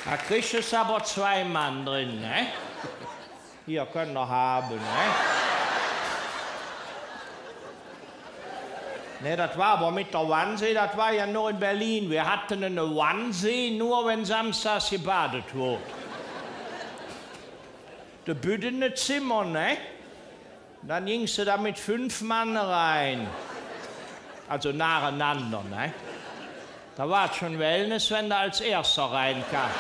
Da kriegst du aber 2 Mann drin, ne? Hier, können wir haben, ne? Ne, das war aber mit der Wannsee, das war ja nur in Berlin. Wir hatten eine Wannsee, nur wenn samstags gebadet wurde. Da büdene Zimmer, ne? Dann gingst du da mit 5 Mann rein. Also nacheinander, ne? Da war es schon Wellness, wenn du als Erster reinkam.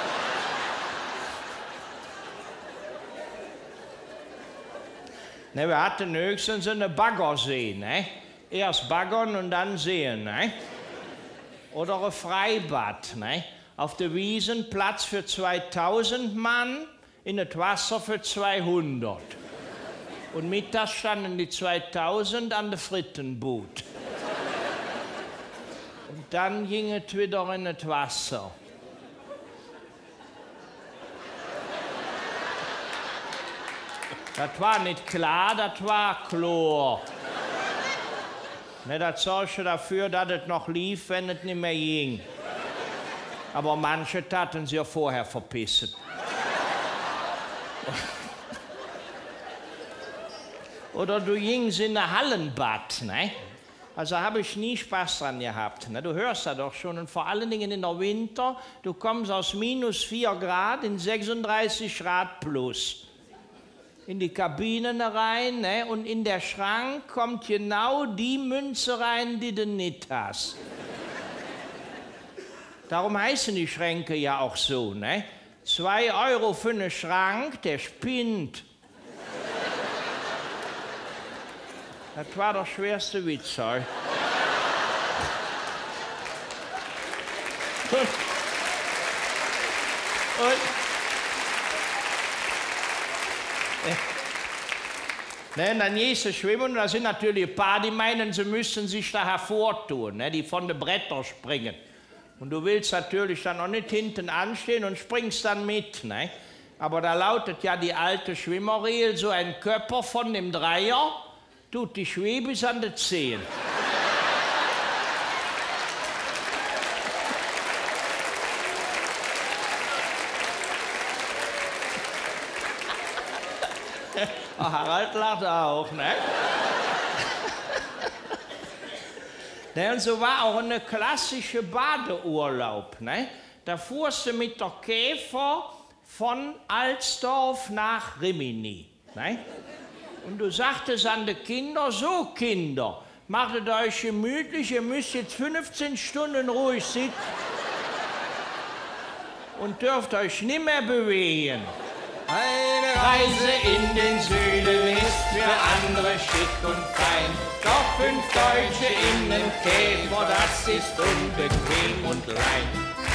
Ne, wir hatten höchstens eine Baggersee, ne? Erst baggern und dann sehen, ne? Oder ein Freibad, ne? Auf der Wiesen Platz für 2000 Mann, in das Wasser für 200. Und mittags standen die 2000 an der Frittenboot. Und dann ging es wieder in das Wasser. Das war nicht klar, das war Chlor. Ne, das sorgte dafür, dass es noch lief, wenn es nicht mehr ging. Aber manche taten sie ja vorher verpissen. Oder du gingst in ein Hallenbad, ne? Also habe ich nie Spaß dran gehabt. Ne? Du hörst das doch schon. Und vor allen Dingen in der Winter, du kommst aus -4 Grad in 36 Grad plus. In die Kabinen rein, ne? Und in der Schrank kommt genau die Münze rein, die du nicht hast. Darum heißen die Schränke ja auch so, ne? 2 Euro für einen Schrank, der spinnt. Das war der schwerste Witz, ey. Ne, dann gehst du schwimmen und da sind natürlich ein paar, die meinen, sie müssen sich da hervortun, ne, die von den Brettern springen. Und du willst natürlich dann auch nicht hinten anstehen und springst dann mit. Ne? Aber da lautet ja die alte Schwimmerregel, so ein Körper von dem Dreier tut die Schwebe bis an die Zehen. Harald lacht auch, ne? Ne, und so war auch eine klassische Badeurlaub, ne? Da fuhrst du mit der Käfer von Alsdorf nach Rimini, ne? Und du sagtest an die Kinder, so Kinder, machtet euch gemütlich, ihr müsst jetzt 15 Stunden ruhig sitzen und dürft euch nicht mehr bewegen. Eine Reise in den Süden ist für andere schick und fein. Doch 5 Deutsche in den Käfer, das ist unbequem und klein.